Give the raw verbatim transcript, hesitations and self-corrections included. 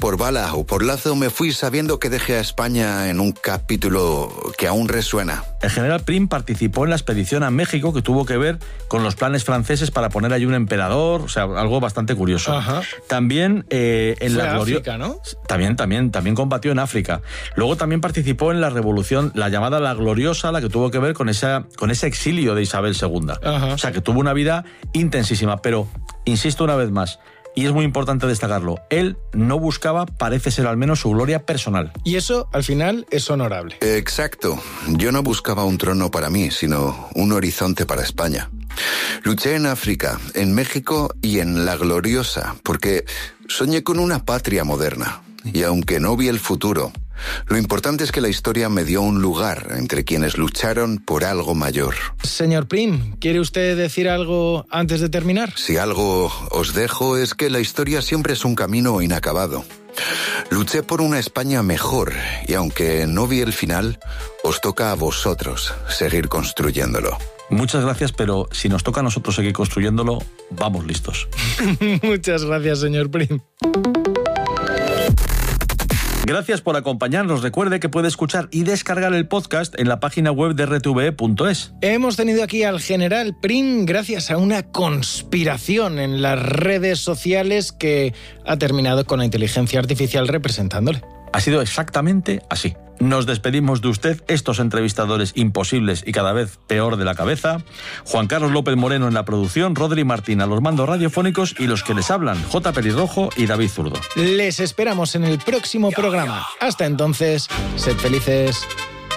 por bala o por lazo, me fui sabiendo que dejé a España en un capítulo que aún resuena. El general Prim participó en la expedición a México que tuvo que ver con los planes franceses para poner allí un emperador, o sea, algo bastante curioso. Ajá. También eh, en Fue la gloria... África, ¿no? También, también, también combatió en África. Luego también participó en la revolución, la llamada La Gloriosa, la que tuvo que ver con, esa, con ese exilio de Isabel segunda. Ajá. O sea, que tuvo una vida intensísima, pero insisto una vez más, y es muy importante destacarlo, él no buscaba, parece ser al menos, su gloria personal. Y eso, al final, es honorable. Exacto. Yo no buscaba un trono para mí, sino un horizonte para España. Luché en África, en México y en La Gloriosa, porque soñé con una patria moderna. Y aunque no vi el futuro, lo importante es que la historia me dio un lugar entre quienes lucharon por algo mayor. Señor Prim, ¿quiere usted decir algo antes de terminar? Si algo os dejo es que la historia siempre es un camino inacabado. Luché por una España mejor y aunque no vi el final, os toca a vosotros seguir construyéndolo. Muchas gracias, pero si nos toca a nosotros seguir construyéndolo, vamos listos. Muchas gracias, señor Prim. Gracias por acompañarnos. Recuerde que puede escuchar y descargar el podcast en la página web de R T V E punto es. Hemos tenido aquí al general Prim gracias a una conspiración en las redes sociales que ha terminado con la inteligencia artificial representándole. Ha sido exactamente así. Nos despedimos de usted, estos entrevistadores imposibles y cada vez peor de la cabeza. Juan Carlos López Moreno en la producción, Rodri Martín a los mandos radiofónicos y los que les hablan, J. Pelirrojo y David Zurdo. Les esperamos en el próximo programa. Hasta entonces, sed felices.